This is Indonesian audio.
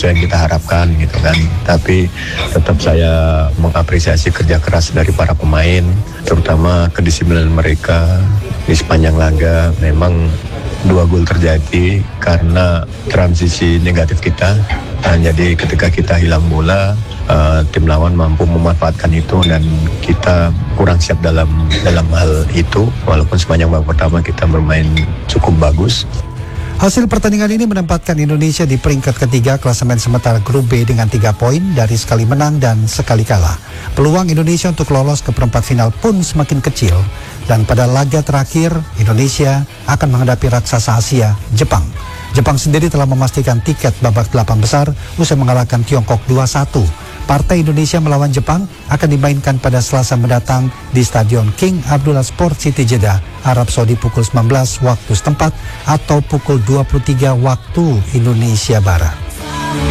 sesuai yang kita harapkan gitu kan. Tapi tetap saya mengapresiasi kerja keras dari para pemain, terutama kedisiplinan mereka di sepanjang laga. Memang 2 gol terjadi karena transisi negatif kita. Nah, jadi ketika kita hilang bola, tim lawan mampu memanfaatkan itu dan kita kurang siap dalam hal itu. Walaupun sepanjang babak pertama kita bermain cukup bagus. Hasil pertandingan ini menempatkan Indonesia di peringkat ketiga klasemen sementara grup B dengan 3 poin dari sekali menang dan sekali kalah. Peluang Indonesia untuk lolos ke perempat final pun semakin kecil. Dan pada laga terakhir, Indonesia akan menghadapi raksasa Asia, Jepang. Jepang sendiri telah memastikan tiket babak 8 besar usai mengalahkan Tiongkok 2-1. Partai Indonesia melawan Jepang akan dimainkan pada Selasa mendatang di Stadion King Abdullah Sport City Jeddah, Arab Saudi pukul 19 waktu setempat atau pukul 23 waktu Indonesia Barat.